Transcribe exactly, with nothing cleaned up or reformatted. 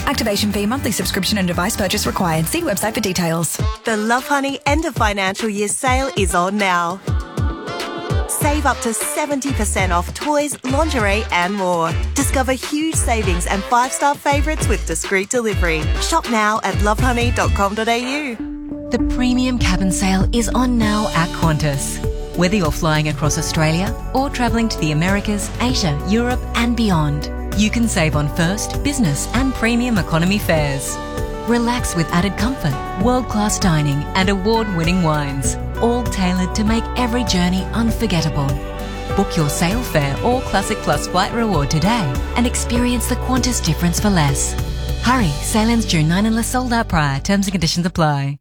Activation fee, monthly subscription and device purchase required. See website for details. The Lovehoney end of financial year sale is on now. Save up to seventy percent off toys, lingerie and more. Discover huge savings and five-star favourites with discreet delivery. Shop now at lovehoney dot com dot a u. The premium cabin sale is on now at Qantas. Whether you're flying across Australia or travelling to the Americas, Asia, Europe and beyond, you can save on first, business and premium economy fares. Relax with added comfort, world-class dining and award-winning wines, all tailored to make every journey unforgettable. Book your Sail Fare or Classic Plus flight reward today and experience the Qantas difference for less. Hurry, sail ends June ninth unless sold out prior. Terms and conditions apply.